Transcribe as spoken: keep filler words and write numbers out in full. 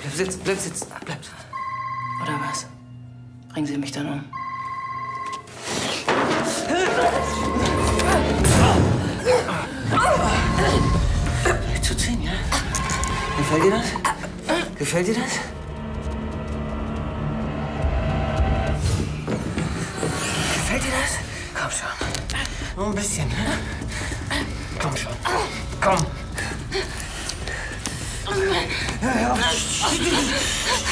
Bleib sitzen, bleib sitzen, bleib. Oder was? Bringen Sie mich dann um? Zu ziehen, ja? Gefällt dir das? Gefällt dir das? Gefällt dir das? Komm schon. Nur ein bisschen, ne? Komm schon. Komm. Hör auf.